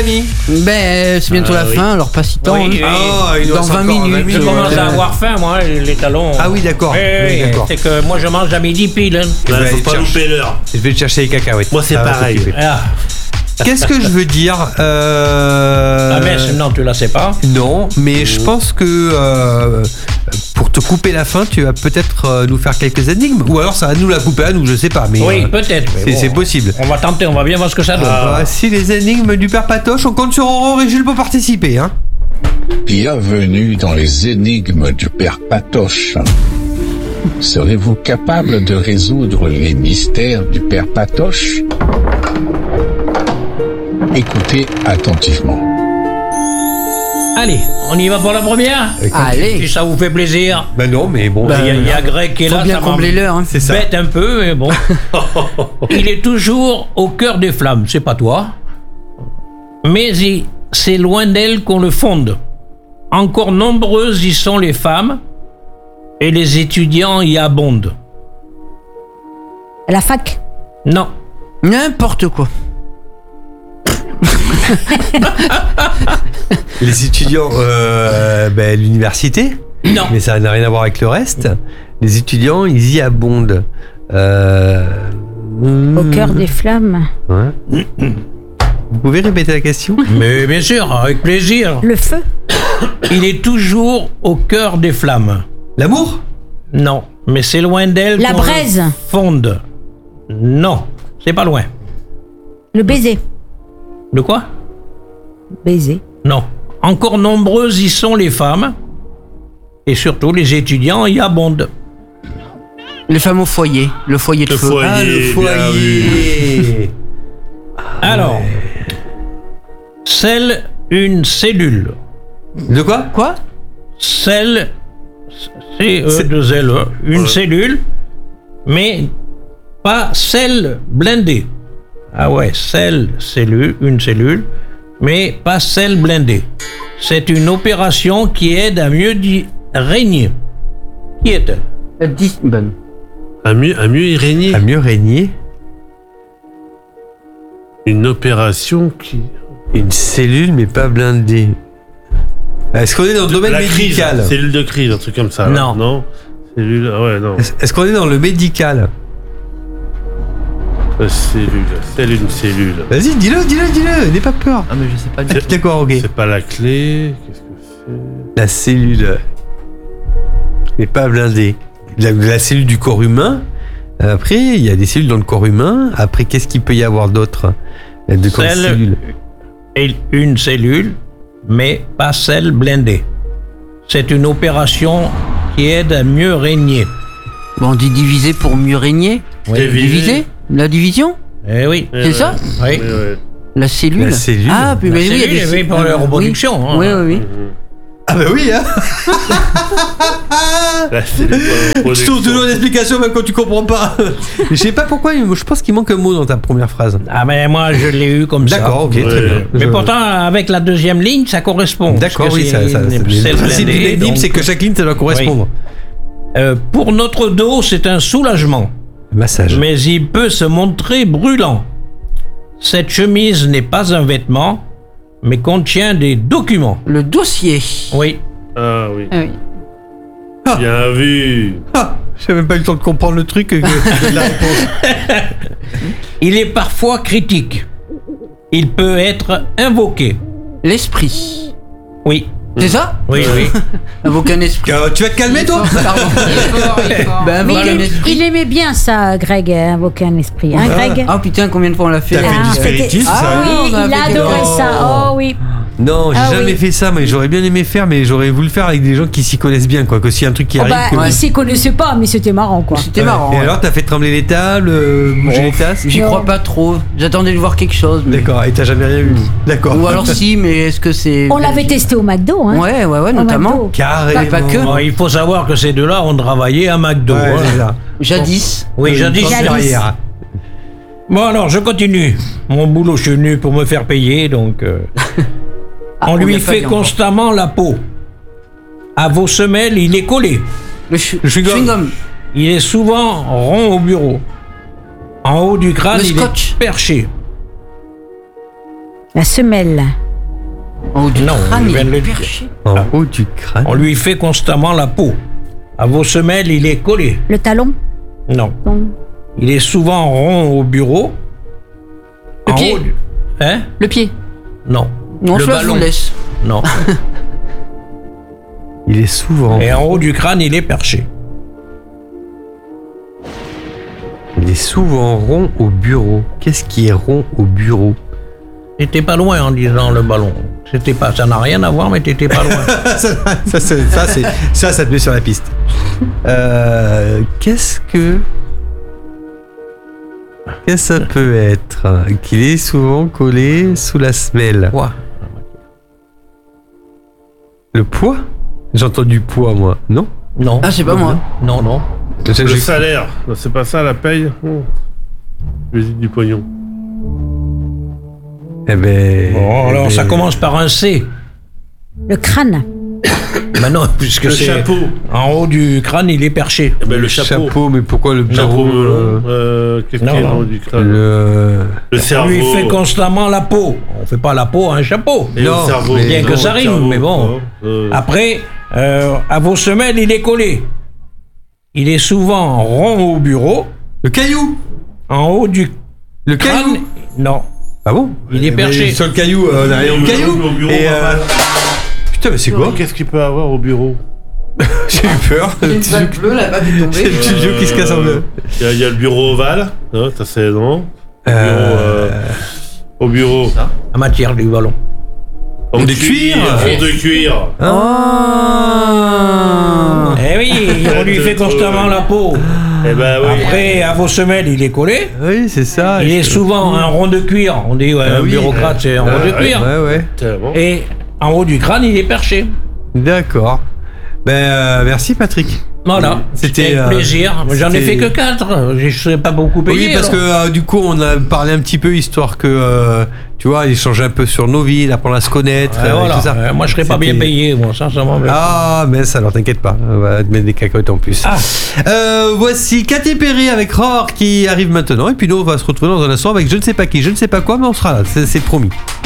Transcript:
Ben, c'est bientôt la fin, alors pas si tant. Oui, Dans 20 minutes. Je commence à avoir faim, moi, les talons. Ah oui, d'accord. Oui, d'accord. c'est que moi, je mange à midi pile. Hein. Faut pas louper l'heure. Je vais te chercher les cacahuètes. Moi, c'est Ça va pareil. s'occuper. Ah, Qu'est-ce que je veux dire la messe, non, tu la sais pas. Non, mais je pense que pour te couper la faim, tu vas peut-être nous faire quelques énigmes. Ou alors ça va nous la couper à nous, je sais pas. Mais Oui, peut-être. mais c'est possible. On va tenter, on va bien voir ce que ça donne. Voici les énigmes du Père Patoche. On compte sur Aurore et Jules pour participer. Hein. Bienvenue dans les énigmes du Père Patoche. Serez-vous capable de résoudre les mystères du Père Patoche? Écoutez attentivement. Allez, on y va pour la première. Allez. Si ça vous fait plaisir. Ben non, mais bon. Il y a Greg qui est Faut là. bien ça combler l'heure. Hein. C'est ça. Bête un peu, mais bon. Il est toujours au cœur des flammes, c'est pas toi. Mais c'est loin d'elle qu'on le fonde. Encore nombreuses y sont les femmes, et les étudiants y abondent. La fac. Non. N'importe quoi. Les étudiants, l'université. Non. Mais ça n'a rien à voir avec le reste. Les étudiants, ils y abondent. Au cœur des flammes. Ouais. Vous pouvez répéter la question? Mais bien sûr, avec plaisir. Le feu. Il est toujours au cœur des flammes. L'amour? Non, mais c'est loin d'elle La qu'on braise. le fonde. Non, c'est pas loin. Le baiser. De quoi? Baiser. Non. Encore nombreuses y sont les femmes, et surtout les étudiants y abondent. Les femmes au foyer. Le foyer de Le feu. foyer. Ah, le bien foyer. Alors, celle, une cellule. De quoi? Quoi? Celle, C-E-2-L-E, une cellule, mais pas celle blindée. Ah ouais, cellule, une cellule, mais pas celle blindée. C'est une opération qui aide à mieux régner. Qui est-elle? Bonne. À mieux y régner. À mieux régner. Une opération qui. Une cellule, mais pas blindée. Est-ce qu'on est dans le domaine La crise, médical? cellule de crise, un truc comme ça. Non. Non. Cellule. Ah ouais, non. Est-ce qu'on est dans le médical? Cellule, une cellule. Vas-y, dis-le, n'aie pas peur. Ah, mais je sais pas du tout. D'accord, ok. C'est pas la clé. Qu'est-ce que c'est? La cellule n'est pas blindée. La cellule du corps humain. Après, il y a des cellules dans le corps humain. Après, qu'est-ce qu'il peut y avoir d'autre? De comme cellule. Et une cellule, mais pas celle blindée. C'est une opération qui aide à mieux régner. Bon, on dit diviser pour mieux régner. Diviser? La division? Eh oui. C'est ça? Oui. Ouais. La cellule? La cellule. Ah, puis La mais oui, il y a cellule, des oui, pour la reproduction. Oui, hein. oui, oui. Ah bah oui, hein. La cellule de Je production. trouve toujours une explication même quand tu comprends pas. Je sais pas pourquoi, mais je pense qu'il manque un mot dans ta première phrase. Ah ben moi je l'ai eu comme ça. D'accord, ok, très bien. Mais pourtant avec la deuxième ligne ça correspond. D'accord, Parce que oui, ça. c'est Le celle principe blindée, d'une énigme, donc, c'est que chaque ligne, ça doit correspondre. pour notre dos c'est un soulagement. Massage. Mais il peut se montrer brûlant. Cette chemise n'est pas un vêtement, mais contient des documents. Le dossier. Oui. Ah oui. Ah oui. Bien vu. Ah, j'ai même pas eu le temps de comprendre le truc. La réponse. Il est parfois critique. Il peut être invoqué. L'esprit. Oui. C'est ça? Oui, oui. Invoquer un esprit. Tu vas te calmer, toi? Pardon. Ben, Mais invoquer un il esprit. aimait bien ça, Greg, invoquer un esprit. Hein, Greg? Ah putain, combien de fois on l'a fait? T'as fait du spiritisme, Ah ça? oui, on a il a fait adoré des- ça. Oh oui. Non, j'ai Ah jamais oui. fait ça, mais j'aurais bien aimé faire, mais j'aurais voulu le faire avec des gens qui s'y connaissent bien, quoi. Que s'il y a un truc qui Oh arrive. bah, que- il s'y connaissait pas, mais c'était marrant, quoi. C'était marrant. Et ouais. alors, t'as fait trembler les tables, bouger les tasses? J'y crois pas trop. J'attendais de voir quelque chose. Mais... D'accord, et t'as jamais rien vu? D'accord. Ou alors si, mais est-ce que c'est. On l'avait testé au McDo, hein. Ouais, Au notamment. McDo. Carrément. Pas que. Bon, il faut savoir que ces deux-là ont travaillé à McDo. Ouais, hein. c'est ça. Jadis. Oui, jadis. Jadis. Derrière. Bon alors, je continue. Mon boulot, je suis venu pour me faire payer, donc... on on lui l'a pas fait dit encore. constamment la peau. À vos semelles, il est collé. Le chewing-gum. Il est souvent rond au bureau. En haut du crâne, Le il scotch. est perché. La semelle. En haut du Non, crâne, je il viens de est le dire. perché. En haut du crâne. On lui fait constamment la peau. À vos semelles, il est collé. Le talon. Non. Non. Il est souvent rond au bureau. Le En pied. haut du- Hein? Le pied. Non. Non, Le ça, je vous laisse. Non. Il est souvent. Et en haut du crâne, il est perché. Il est souvent rond au bureau. Qu'est-ce qui est rond au bureau? T'étais pas loin en disant le ballon. C'était pas, ça n'a rien à voir, mais t'étais pas loin. ça te met sur la piste. Qu'est-ce que ça peut être? Qu'il est souvent collé sous la semelle. Quoi? Le poids? J'entends du poids, moi. Non? Non. Ah, c'est pas moi. Non, non. Le salaire. C'est pas ça la paye. Je dis du pognon. Eh ben. Bon, alors ça commence par un C. Le crâne. Maintenant, puisque Le c'est chapeau. en haut du crâne, il est perché. Eh ben, le chapeau. Mais pourquoi le Chapeau bureau? melon. Qu'est-ce non, qu'il y a non. dans du crâne? Le. Le On cerveau. lui fait constamment la peau. On fait pas la peau à un chapeau. Et Non, le cerveau. mais- Bien que Non, ça le rime, cerveau. mais bon. Après, à vos semelles, il est collé. Il est souvent rond au bureau. Le caillou. En haut du Le crâne. caillou. Non. Ah bon? Il est Mais perché. sur le caillou, on a rien au caillou. Au bureau, Et, papa. Putain, mais c'est quoi? Qu'est-ce qu'il peut avoir au bureau? J'ai eu peur. Il y a une balle bleue là-bas qui est C'est tombée. le petit vieux qui se casse en deux. Il y a le bureau ovale. Hein, ça c'est non. Au bureau. En matière du ballon. En de cuir. Fond de cuir. Ah. Eh oui, on lui fait constamment la peau. Eh ben oui. Après, à vos semelles, il est collé. Oui, c'est ça. Il est souvent un rond de cuir. On dit, ouais, Ah un oui. bureaucrate, c'est un rond de cuir. Ouais, ouais. Tellement. Et en haut du crâne, il est perché. D'accord. Merci Patrick. Voilà, C'était, c'était avec plaisir. J'en ai fait que 4. Je ne sais pas beaucoup payé. Oui, parce que du coup, on a parlé un petit peu histoire que, tu vois, échanger un peu sur nos vies, apprendre à se connaître, voilà. tout ça. Moi, je serais pas bien C'était- payé, moi, sincèrement. mais- Ah, mais ça, alors t'inquiète pas, on va te mettre des cacahuètes en plus. Ah. Voici Katy Perry avec Roar qui arrive maintenant, et puis nous, on va se retrouver dans un instant avec je ne sais pas qui, je ne sais pas quoi, mais on sera là, c'est promis.